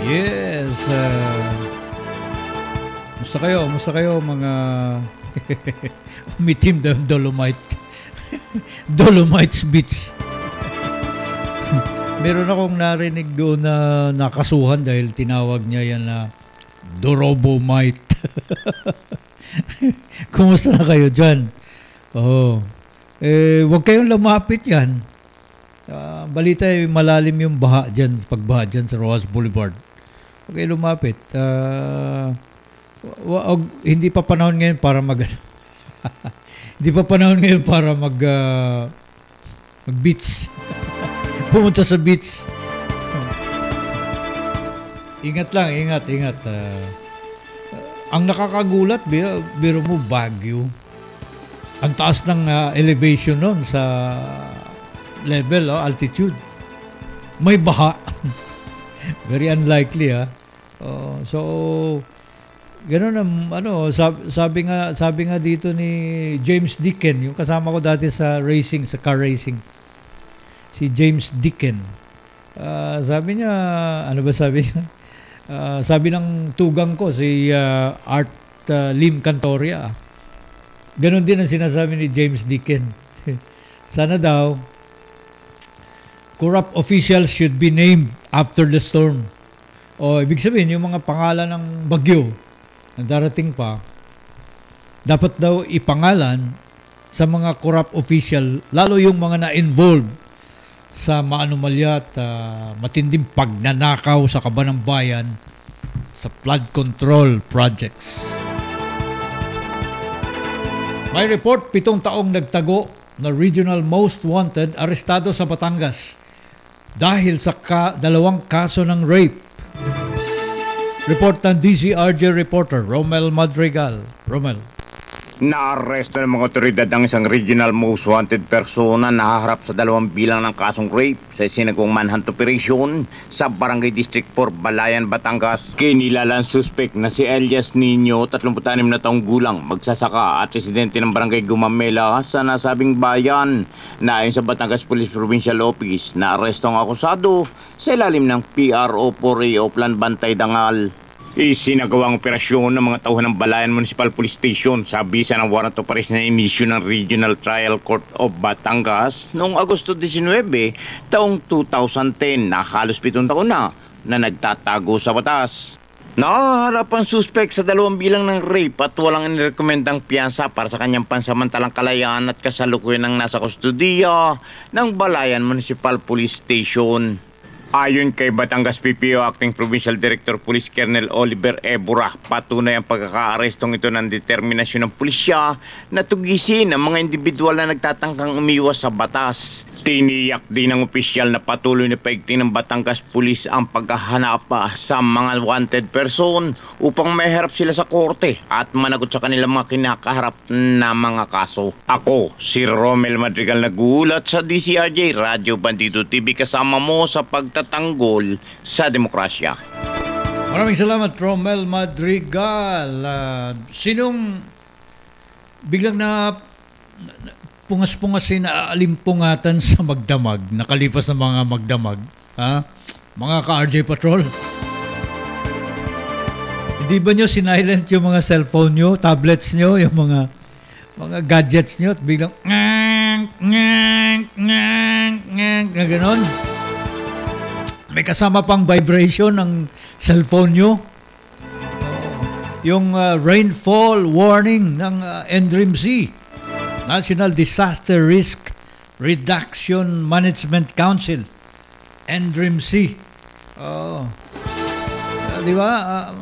Yes. Musta kayo? Musta kayo mga umitim ng Dolomite? Dolomites Beach. Meron akong narinig doon na nakasuhan dahil tinawag niya yan na Dorobomite. Kumusta na kayo dyan? Oh. Huwag kayong lumapit yan. Balita malalim yung baha dyan, pagbaha dyan sa Rojas Boulevard. Huwag kayong lumapit. Hindi pa panahon ngayon para hindi pa panahon ngayon para mag-beach. Pumunta sa beach. Ingat lang, ingat. Ang nakakagulat, biro mo, Baguio. Ang taas ng elevation nun sa level, altitude. May baha. Very unlikely, so, gano'n sabi nga dito ni James Dicken, yung kasama ko dati sa car racing. Si James Dicken. Sabi niya, ano ba sabi niya? Sabi ng tugang ko, si Art Lim Cantoria. Ganon din ang sinasabi ni James Dicken. Sana daw, corrupt officials should be named after the storm. O, ibig sabihin, yung mga pangalan ng bagyo na darating pa, dapat daw ipangalan sa mga corrupt official, lalo yung mga na-involved sa maanumalya at matinding pagnanakaw sa kaban ng bayan sa flood control projects. May report, 7 taong nagtago na regional most wanted arestado sa Batangas dahil sa 2 kaso ng rape. Report ng DZRJ reporter Romel Madrigal. Romel. Naaresto ng mga otoridad ang isang regional most wanted persona na haharap sa 2 bilang ng kasong rape sa isinagawang manhunt operation sa Barangay District 4, Balayan, Batangas. Kinilala ang suspect na si Elias Nino, 36 na taong gulang, magsasaka at residente ng Barangay Gumamela sa nasabing bayan. Na ayon sa Batangas Police Provincial Office, naaresto ang akusado sa ilalim ng PRO 4A Oplan Bantay Dangal. Isinagawang operasyon ng mga tauhan ng Balayan Municipal Police Station sa bisa ng warrant of arrest na inisyu ng Regional Trial Court of Batangas noong Agosto 19, taong 2010 na halos 7 taon na nagtatago sa batas. Naharap ang suspect sa 2 bilang ng rape at walang inirekomendang piyansa para sa kanyang pansamantalang kalayaan at kasalukuyan ng nasa kustudiya ng Balayan Municipal Police Station. Ayon kay Batangas PPO Acting Provincial Director Police Colonel Oliver Ebura, patunay ang pagkakaarestong ito ng determinasyon ng pulisya na tugisin ang mga individual na nagtatangkang umiwas sa batas. Tiniyak din ng opisyal na patuloy na paigting ng Batangas Police ang paghahanap sa mga wanted person upang maharap sila sa korte at managot sa kanilang mga kinakaharap na mga kaso. Ako, si Romel Madrigal, nagulat sa DCRJ Radyo Bandido TV, kasama mo sa pagtatanggol sa demokrasya. Maraming salamat, Romel Madrigal. Sinong biglang pungas-pungasin na alimpungatan sa magdamag, nakalipas ng mga magdamag, mga ka-RJ Patrol? Hindi ba nyo sinilent yung mga cellphone nyo, tablets nyo, yung mga gadgets nyo, at biglang na ganon? May kasama pang vibration ng cellphone nyo. Yung rainfall warning ng NDRIMC, National Disaster Risk Reduction Management Council, NDRIMC. Di ba?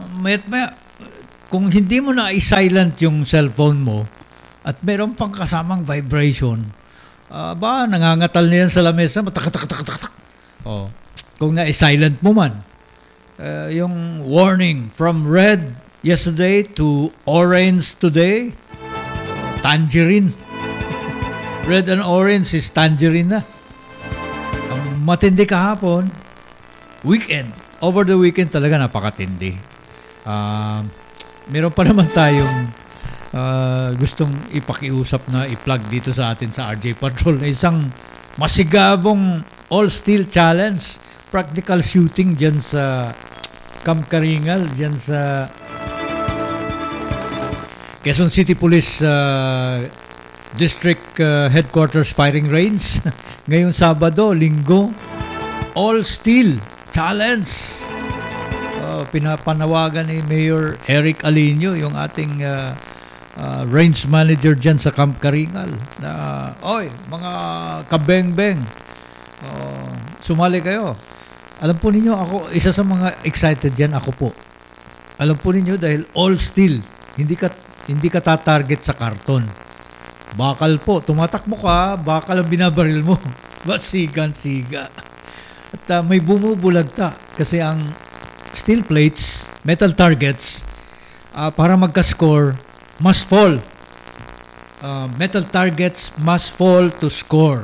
Kung hindi mo na i-silent yung cellphone mo at meron pang kasamang vibration, nangangatal na yan sa lamesa mo, tak. Kung na-silent mo man, yung warning from red yesterday to orange today, tangerine. Red and orange is tangerine na. Ang matindi kahapon, weekend. Over the weekend talaga napakatindi. Meron pa naman tayong gustong ipakiusap na i-plug dito sa atin sa RJ Patrol na isang masigabong all-steel challenge, practical shooting dyan sa Camp Karingal dyan sa Quezon City Police District Headquarters Firing Range. Ngayong Sabado, Linggo, All Steel Challenge. Pinapanawagan ni Mayor Eric Alinio, yung ating range manager dyan sa Camp Karingal, na, oy, mga kabeng-beng, sumali kayo. Alam po ninyo, ako, isa sa mga excited dyan, ako po. Alam po ninyo, dahil all steel, hindi ka tatarget sa karton. Bakal po, tumatakbo ka, bakal ang binabaril mo. Siga. At may bumubulagta kasi ang steel plates, metal targets, para magka-score, must fall. Metal targets must fall to score.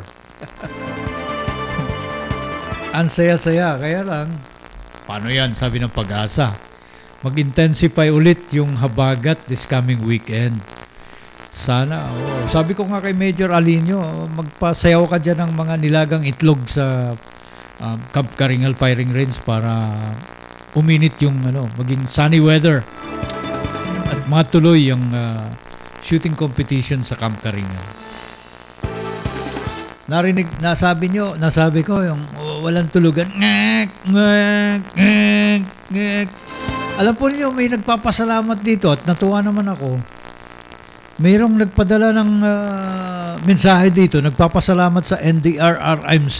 Ang saya-saya. Kaya lang, paano yan? Sabi ng Pag-asa. Mag-intensify ulit yung habagat this coming weekend. Sana. Sabi ko nga kay Major Alinio, magpasayaw ka dyan ng mga nilagang itlog sa Camp Karingal Firing Range para uminit yung maging sunny weather at matuloy yung shooting competition sa Camp Karingal. Nasabi ko yung walang tulugan. Ngek. Alam po niyo, may nagpapasalamat dito at natuwa naman ako. Mayroong nagpadala ng mensahe dito, nagpapasalamat sa NDRRMC.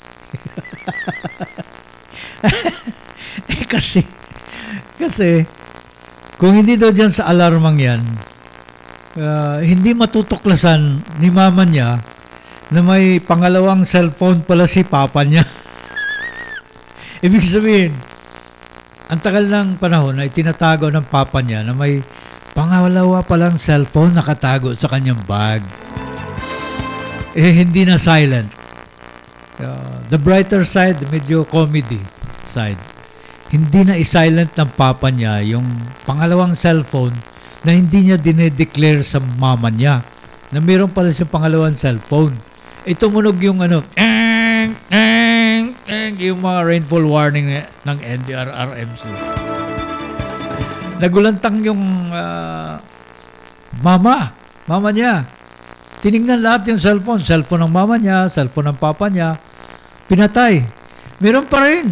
Kasi kung hindi daw dyan sa alarmang yan, hindi matutuklasan ni mama niya na may pangalawang cellphone pala si papa niya. Ibig sabihin, ang tagal ng panahon ay tinatago ng papa niya na may pangalawa palang cellphone nakatago sa kanyang bag. Hindi na silent. The brighter side, medyo comedy side. Hindi na i-silent ng papa niya yung pangalawang cellphone na hindi niya dinedeclare sa mama niya na mayroon pala siyang pangalawang cellphone. Tumunog yung yung mga rainfall warning ng NDRRMC. Nagulantang yung mama niya. Tinignan lahat yung cellphone ng mama niya, cellphone ng papa niya. Pinatay. Meron pa rin.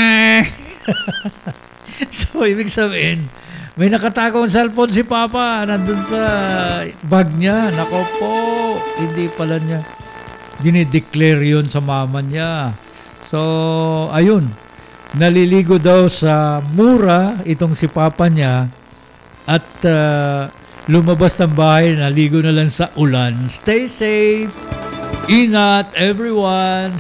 So, ibig sabihin, may nakatagong cellphone si papa nandun sa bag niya. Nako po, hindi pala niya dinideclare yun sa mama niya. So, ayun. Naliligo daw sa mura itong si papa niya at lumabas ng bahay, naligo na lang sa ulan. Stay safe. Ingat, everyone.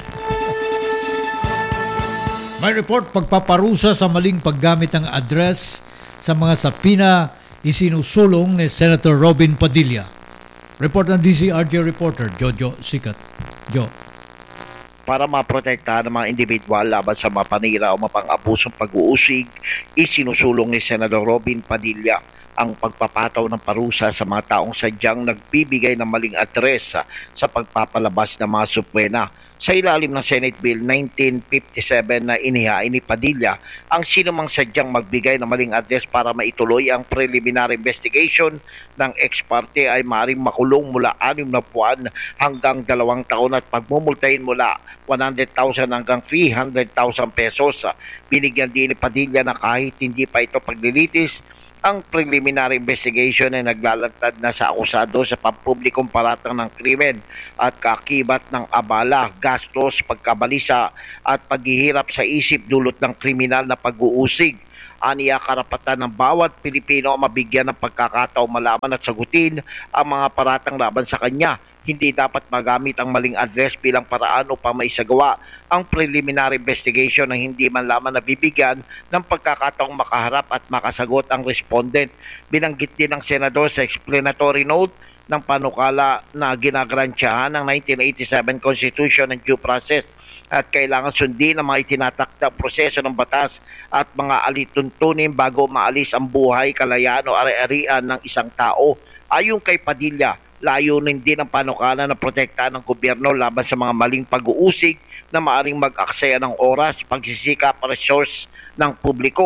May report, pagpaparusa sa maling paggamit ng address sa mga sapina isinusulong ni Senator Robin Padilla. Report ng DCRJ reporter Jojo Sikat. Jo. Para maprotektahan ng mga individual laban sa mapanira o mapang-abusong pag-uusig, isinusulong ni Senator Robin Padilla ang pagpapataw ng parusa sa mga taong sadyang nagbibigay ng maling address sa pagpapalabas ng mga supwena. Sa ilalim ng Senate Bill 1957 na inihain ni Padilla, ang sinumang sadyang magbigay ng maling address para maituloy ang preliminary investigation ng ex parte ay maaaring makulong mula 6 na buwan hanggang 2 taon at pagmumultahin mula 100,000 hanggang 300,000 pesos. Binigyan din ni Padilla na kahit hindi pa ito paglilitis, ang preliminary investigation ay naglalantad na sa akusado sa pampublikong paratang ng krimen at kakibat ng abala, gastos, pagkabalisa at paghihirap sa isip dulot ng kriminal na pag-uusig. Aniya, karapatan ng bawat Pilipino ang mabigyan ng pagkakataong malaman at sagutin ang mga paratang laban sa kanya. Hindi dapat magamit ang maling address bilang paraan upang maisagawa ang preliminary investigation na hindi man lamang nabibigyan ng pagkakataong makaharap at makasagot ang respondent. Binanggit din ng senador sa explanatory note ng panukala na ginagrantyahan ng 1987 Constitution ng due process at kailangan sundin ang mga itinatakdang proseso ng batas at mga alituntunin bago maalis ang buhay, kalayaan o ari-arian ng isang tao. Ayon kay Padilla, layunin din ang panukala na protektahan ng gobyerno laban sa mga maling pag-uusig na maaring mag-aksaya ng oras, pagsisikap, resource ng publiko.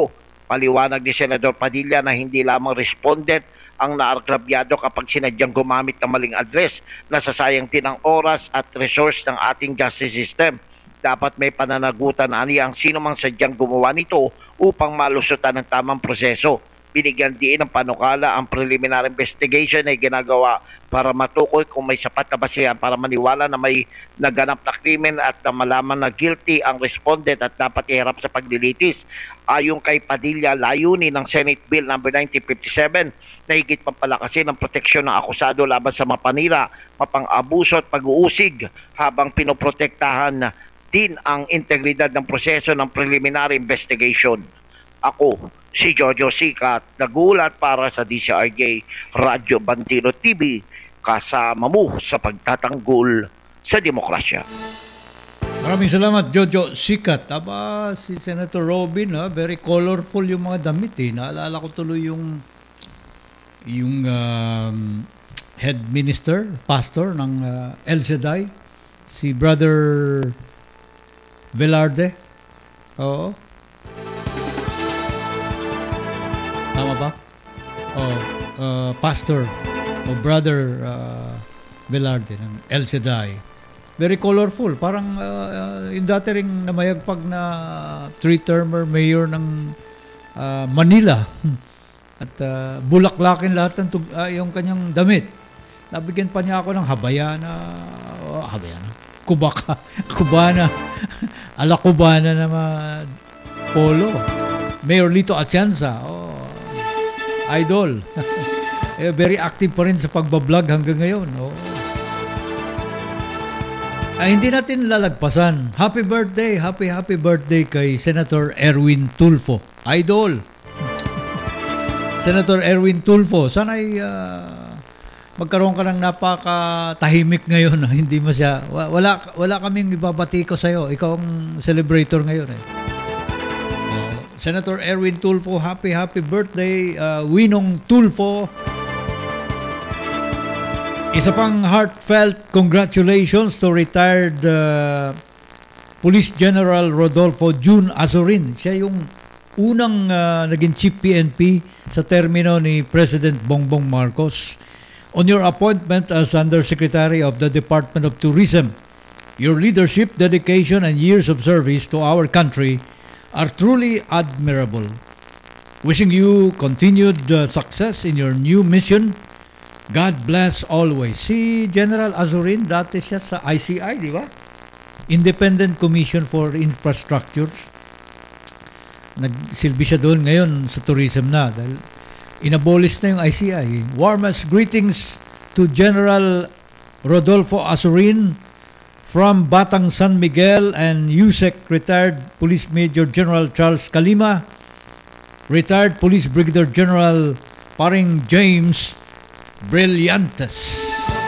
Paliwanag ni Senador Padilla na hindi lamang respondent ang naagrabyado kapag sinadyang gumamit ng maling address, nasasayang din ang oras at resource ng ating justice system. Dapat may pananagutan aniya ang sino mang sadyang gumawa nito upang malusutan ng tamang proseso. Binigyan din ng panukala ang preliminary investigation ay ginagawa para matukoy kung may sapat na basihan para maniwala na may naganap na krimen at na malaman na guilty ang respondent at dapat iharap sa paglilitis. Ayon kay Padilla, layunin ng Senate Bill No. 1957 na higit papalakasin ang proteksyon ng akusado laban sa mapanira, mapang-abuso at pag-uusig habang pinoprotektahan din ang integridad ng proseso ng preliminary investigation. Ako, si Jojo Sikat, nagulat para sa DCRJ Radyo Bantino TV, kasama mo sa pagtatanggol sa demokrasya. Maraming salamat, Jojo Sikat. Aba, si Senator Robin, very colorful yung mga damit. Naalala ko tuloy yung head minister, pastor ng El Shaddai, si Brother Velarde. Oo. Tama ba? Pastor o Brother Velarde ng El Shaddai. Very colorful. Parang yung dati ring namayagpag na three-termer mayor ng Manila. At bulaklakin lahat ng yung kanyang damit. Nabigyan pa niya ako ng Habayana. Cubana. Ala Cubana na polo. Mayor Lito Atienza. Idol. Very active pa rin sa pagbablog hanggang ngayon. Hindi natin lalagpasan. Happy birthday kay Senator Erwin Tulfo. Idol. Senator Erwin Tulfo, sana'y magkaroon ka ng napakatahimik ngayon. Hindi wala kaming ibabati ko sa'yo. Ikaw ang celebrator ngayon Senator Erwin Tulfo, happy birthday. Winong Tulfo. Isa pang heartfelt congratulations to retired Police General Rodolfo June Azurin. Siya yung unang naging chief PNP sa termino ni President Bongbong Marcos. On your appointment as Undersecretary of the Department of Tourism, your leadership, dedication, and years of service to our country are truly admirable. Wishing you continued success in your new mission. God bless always. Si General Azurin, dati siya sa ICI, di ba? Independent Commission for Infrastructure. Nagsilbi siya doon ngayon sa tourism na dahil inabolish na yung ICI. Warmest greetings to General Rodolfo Azurin from Batang San Miguel and USEC retired Police Major General Charles Calima, retired Police Brigadier General Paring James Brillantes.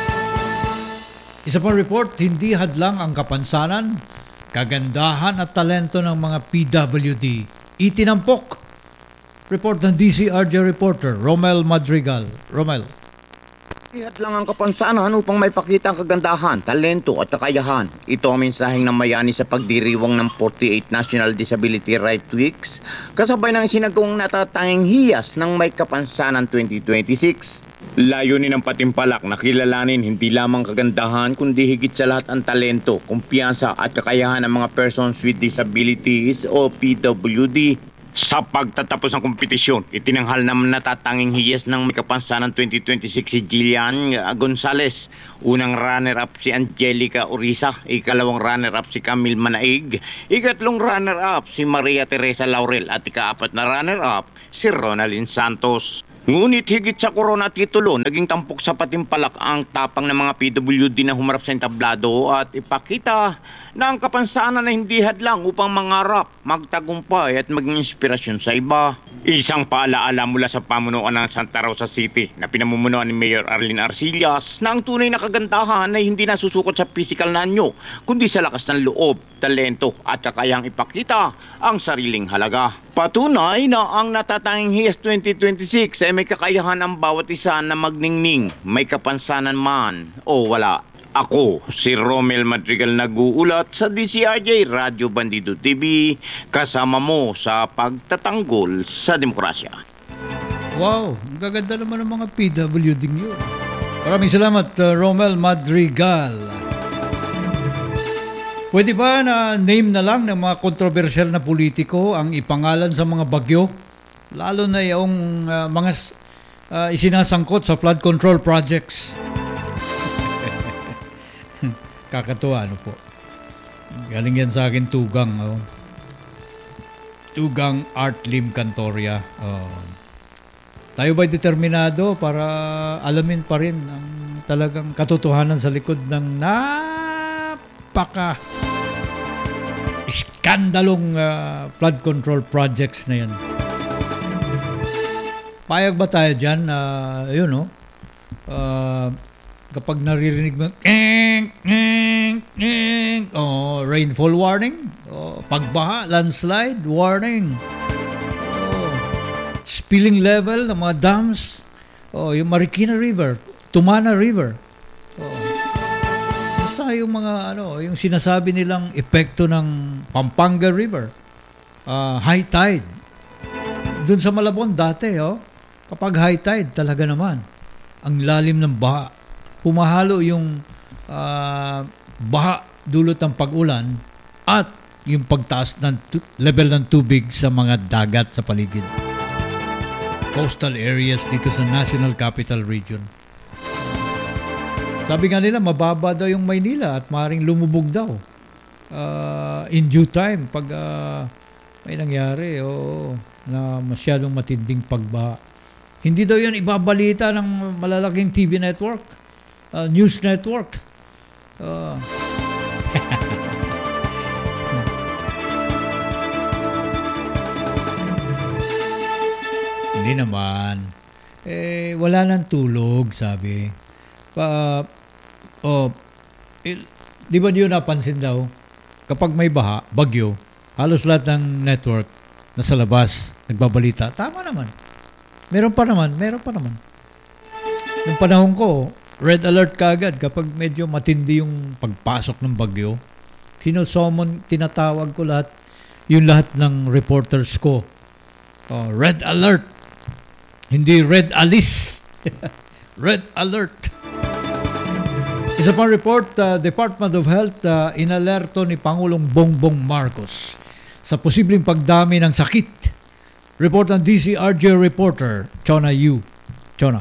Isa pang report, hindi hadlang ang kapansanan, kagandahan at talento ng mga PWD. Itinampok. Report ng DCRJ reporter Romel Madrigal. Romel. Ihat lang ang kapansanan upang may pakita ang kagandahan, talento at kakayahan. Ito ang mensaheng ng Mayani sa pagdiriwang ng 48 National Disability Rights Weeks, kasabay ng sinagawang natatanging hiyas ng may kapansanan 2026. Layunin ng patimpalak na kilalanin hindi lamang kagandahan kundi higit sa lahat ang talento, kumpiyansa at kakayahan ng mga persons with disabilities o PWD. Sa pagtatapos ng kompetisyon, itinanghal na natatanging hiyas ng may kapansanan 2026 si Jillian Gonzalez. Unang runner-up si Angelica Orisa, ikalawang runner-up si Camille Manaig, ikatlong runner-up si Maria Teresa Laurel at ikaapat na runner-up si Ronaldin Santos. Ngunit higit sa corona titulo, naging tampok sa patimpalak ang tapang ng mga PWD na humarap sa entablado at ipakita na ang kapansanan na hindi hadlang upang mangarap, magtagumpay at maging inspirasyon sa iba. Isang paalaala mula sa pamunuan ng Santa Rosa City na pinamumunuan ni Mayor Arlene Arcillas na ang tunay na kagandahan ay hindi nasusukot sa physical na anyo, kundi sa lakas ng loob, talento at kakayang ipakita ang sariling halaga. Patunay na ang natatanging hiyas 2026 ay may kakayahan ang bawat isa na magningning, may kapansanan man o wala. Ako, si Romel Madrigal nag-uulat sa DCRJ Radyo Bandido TV, kasama mo sa pagtatanggol sa demokrasya. Wow, ang gaganda naman ng mga PWD nyo. Maraming salamat, Romel Madrigal. Pwede ba na name na lang ng mga kontrobersyal na politiko ang ipangalan sa mga bagyo? Lalo na yung mga isinasangkot sa flood control projects. Kakatuwa, ano po. Galing yan sa akin, Tugang. Oh. Tugang Art Lim Cantoria. Oh. Tayo ba'y determinado para alamin pa rin ang talagang katotohanan sa likod ng napaka iskandalong flood control projects na yan? Payag ba tayo dyan? Yun, no? Kapag naririnig mo, rainfall warning, pagbaha, landslide warning, spilling level ng mga dams, yung Marikina River, Tumana River, basta yung mga yung sinasabi nilang epekto ng Pampanga River, high tide, dun sa Malabon dati, kapag high tide talaga naman, ang lalim ng baha, humahalo yung baha dulot ng pag-ulan at yung pagtaas ng level ng tubig sa mga dagat sa paligid. Coastal areas dito sa National Capital Region. Sabi nga nila, mababa daw yung Maynila at maaaring lumubog daw in due time pag may nangyari na masyadong matinding pagbaha. Hindi daw yan ibabalita ng malalaking TV network, news network. Hindi naman. Wala nang tulog, sabi. Di ba niyo napansin daw, kapag may baha, bagyo, halos lahat ng network nasa labas, nagbabalita. Tama naman. Meron pa naman. Nung panahon ko, red alert kagad kapag medyo matindi yung pagpasok ng bagyo. Tinatawag ko lahat ng reporters ko. Red alert. Hindi red alis. Red alert. Isa pang report, Department of Health inalerto ni Pangulong Bongbong Marcos sa posibleng pagdami ng sakit. Report ng DCRJ reporter, Chona Yu. Chona.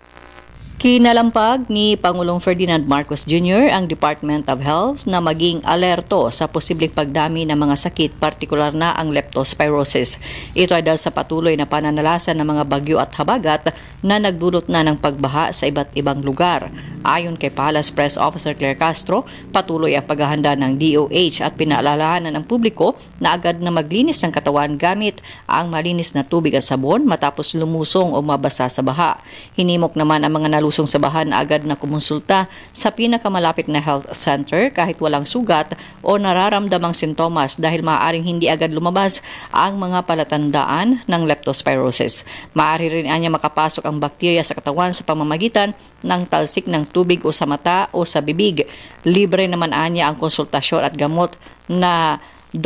Kinalampag ni Pangulong Ferdinand Marcos Jr. ang Department of Health na maging alerto sa posibleng pagdami ng mga sakit, partikular na ang leptospirosis. Ito ay dahil sa patuloy na pananalasan ng mga bagyo at habagat na nagdulot na ng pagbaha sa iba't ibang lugar. Ayon kay Palace Press Officer Claire Castro, patuloy ang paghahanda ng DOH at pinaalalahanan ng publiko na agad na maglinis ng katawan gamit ang malinis na tubig at sabon matapos lumusong o mabasa sa baha. Hinimok naman ang mga nalusong sa baha na agad na kumonsulta sa pinakamalapit na health center kahit walang sugat o nararamdamang sintomas dahil maaaring hindi agad lumabas ang mga palatandaan ng leptospirosis. Maaari rin niya makapasok ang bakterya sa katawan sa pamamagitan ng talsik ng tubig o sa mata o sa bibig. Libre naman anya ang konsultasyon at gamot na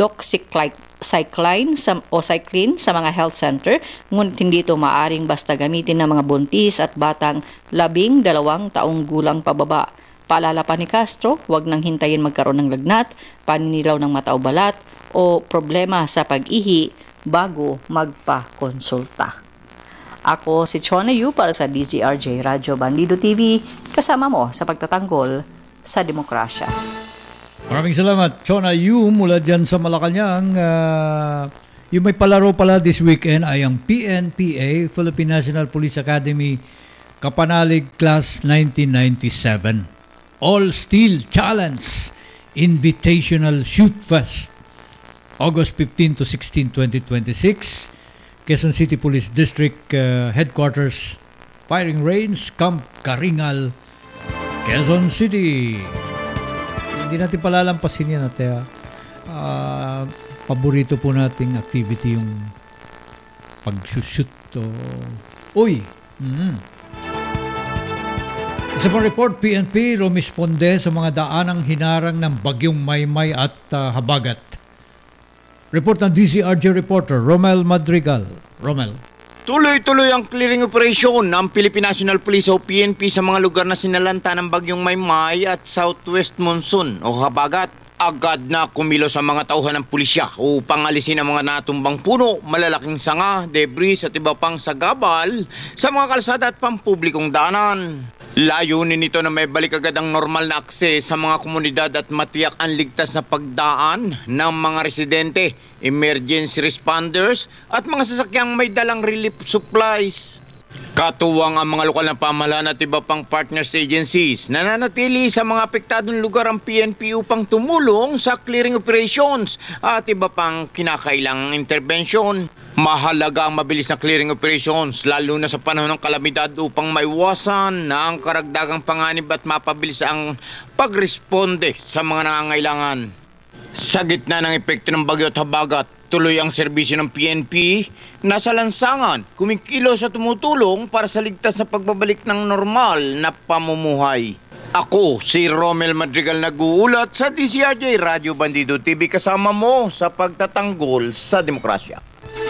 doxycycline sa mga health center, ngunit hindi ito maaring basta gamitin ng mga buntis at batang 12 taong gulang pababa. Paalala pa ni Castro, huwag nang hintayin magkaroon ng lagnat, paninilaw ng mata o balat o problema sa pag-ihi bago magpa-konsulta. Ako si Chona Yu para sa DZRJ Radyo Bandido TV, kasama mo sa pagtatanggol sa demokrasya. Maraming salamat, Chona Yu, mula dyan sa Malacanang. Yung may palaro pala this weekend ay ang PNPA, Philippine National Police Academy, Kapanalig Class 1997. All Steel Challenge Invitational Shoot Fest, August 15 to 16, 2026. Quezon City Police District Headquarters, Firing Range, Camp Karingal, Quezon City. Hindi natin palalampasin yan ate. Paborito po nating activity yung pag-shoot. Uy! Sa pang report, PNP rumisponde sa mga daanang hinarang ng Bagyong Maymay at Habagat. Report ng DZRJ reporter Romel Madrigal. Romel. Tuloy-tuloy ang clearing operation ng Philippine National Police o PNP sa mga lugar na sinalanta ng Bagyong Maymay at Southwest Monsoon o Habagat. Agad na kumilos sa mga tauhan ng pulisya upang alisin ang mga natumbang puno, malalaking sanga, debris at iba pang sagabal sa mga kalsada at pampublikong daanan. Layunin nito na may balik agad ang normal na akses sa mga komunidad at matiyak ang ligtas na pagdaan ng mga residente, emergency responders at mga sasakyang may dalang relief supplies. Katuwang ang mga lokal na pamahalaan at iba pang partners agencies nananatili sa mga apektadong lugar ang PNP upang tumulong sa clearing operations at iba pang kinakailangang intervention. Mahalaga ang mabilis na clearing operations lalo na sa panahon ng kalamidad upang maiwasan na ang karagdagang panganib at mapabilis ang pagresponde sa mga nangangailangan. Sa gitna ng epekto ng bagyo at habagat, tuloy ang serbisyo ng PNP nasa lansangan, kumikilos at tumutulong para sa ligtas na pagbabalik ng normal na pamumuhay. Ako, si Romel Madrigal nag-uulat sa DZRJ Radio Bandido TV kasama mo sa pagtatanggol sa demokrasya.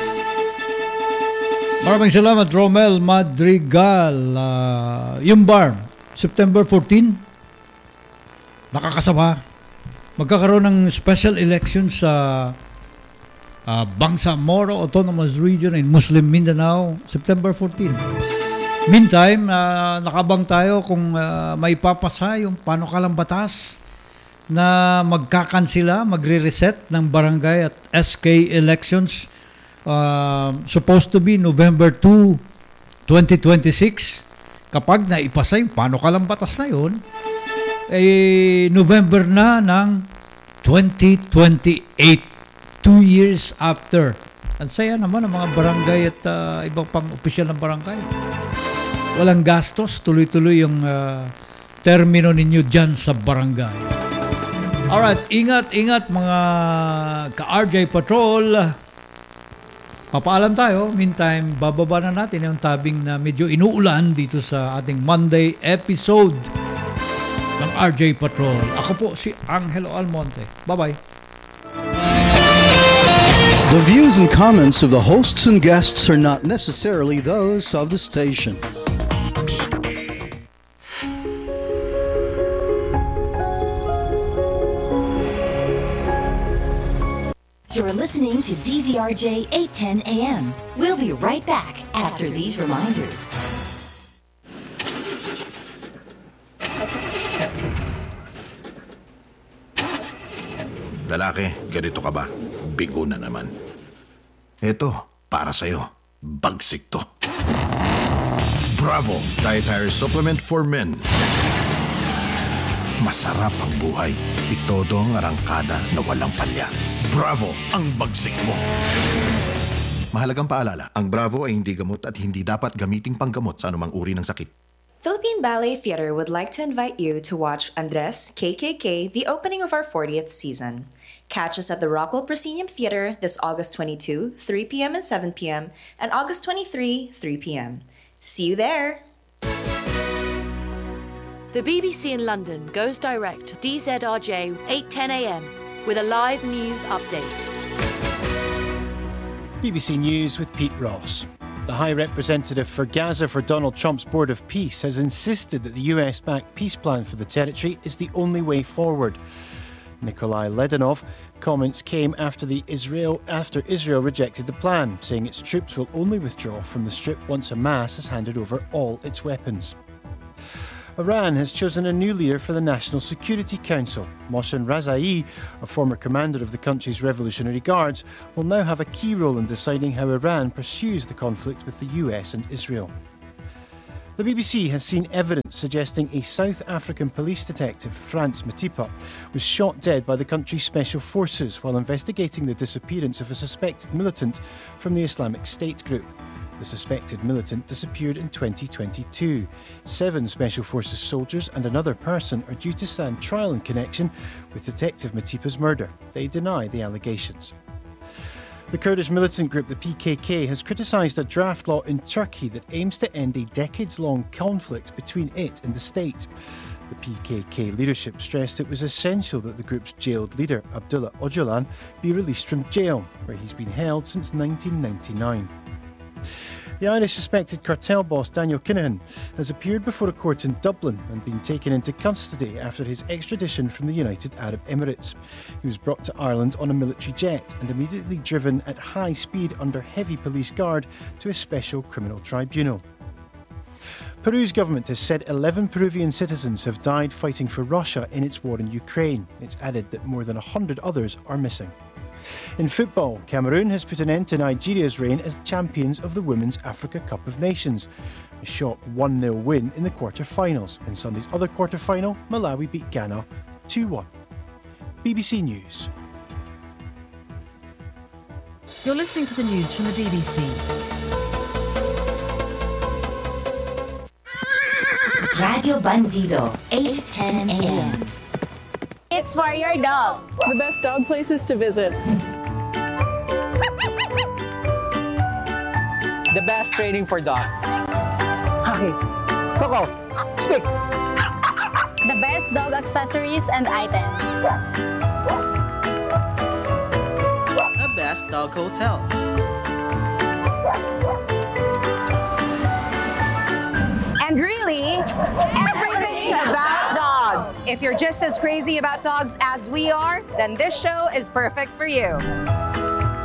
Maraming salamat, Romel Madrigal. Yung BARM, September 14, nakakasama. Magkakaroon ng special election sa Bangsamoro Autonomous Region in Muslim Mindanao, September 14. Meantime, nakabang tayo kung may papasa yung panukalang batas na magkakansila, magre-reset ng barangay at SK elections supposed to be November 2, 2026. Kapag naipasa yung panukalang batas na yun, November na ng 2028, 2 years after. Ang saya naman ng mga barangay at ibang pang opisyal ng barangay. Walang gastos, tuloy-tuloy yung termino ninyo dyan sa barangay. Alright, ingat mga ka-RJ Patrol. Papaalam tayo. Meantime, bababa na natin yung tabing na medyo inuulan dito sa ating Monday episode ng RJ Patrol. Ako po si Angelo Almonte. Bye-bye. The views and comments of the hosts and guests are not necessarily those of the station. You're listening to DZRJ 810 AM. We'll be right back after these reminders. Lalaki, ganito ka ba? Bigo na naman. Eto, para sa'yo. Bagsik to. Bravo! Dietary Supplement for Men. Masarap ang buhay. Itodo ang arangkada na walang palya. Bravo! Ang bagsik mo. Mahalagang paalala, ang Bravo ay hindi gamot at hindi dapat gamiting panggamot sa anumang uri ng sakit. Philippine Ballet Theatre would like to invite you to watch Andres KKK, the opening of our 40th season. Catch us at the Rockwell Proscenium Theatre this August 22, 3 p.m. and 7 p.m., and August 23, 3 p.m. See you there! The BBC in London goes direct to DZRJ 8:10 a.m. with a live news update. BBC News with Pete Ross. The High Representative for Gaza for Donald Trump's Board of Peace has insisted that the US-backed peace plan for the territory is the only way forward. Nikolai Ledanov comments came after Israel rejected the plan, saying its troops will only withdraw from the Strip once Hamas has handed over all its weapons. Iran has chosen a new leader for the National Security Council. Mohsen Razai, a former commander of the country's Revolutionary Guards, will now have a key role in deciding how Iran pursues the conflict with the US and Israel. The BBC has seen evidence suggesting a South African police detective, Frans Matipa, was shot dead by the country's special forces while investigating the disappearance of a suspected militant from the Islamic State group. The suspected militant disappeared in 2022. 7 Special Forces soldiers and another person are due to stand trial in connection with Detective Matipa's murder. They deny the allegations. The Kurdish militant group, the PKK, has criticised a draft law in Turkey that aims to end a decades-long conflict between it and the state. The PKK leadership stressed it was essential that the group's jailed leader, Abdullah Öcalan, be released from jail, where he's been held since 1999. The Irish suspected cartel boss Daniel Kinahan has appeared before a court in Dublin and been taken into custody after his extradition from the United Arab Emirates. He was brought to Ireland on a military jet and immediately driven at high speed under heavy police guard to a special criminal tribunal. Peru's government has said 11 Peruvian citizens have died fighting for Russia in its war in Ukraine. It's added that more than 100 others are missing. In football, Cameroon has put an end to Nigeria's reign as champions of the Women's Africa Cup of Nations. A shock 1-0 win in the quarter-finals. In Sunday's other quarter-final, Malawi beat Ghana 2-1. BBC News. You're listening to the news from the BBC. Radio Bandido, 8:10 a.m. It's for your dogs. The best dog places to visit. The best training for dogs. Okay. Coco, speak. The best dog accessories and items. The best dog hotels. And really, everything about dogs. If you're just as crazy about dogs as we are, then this show is perfect for you.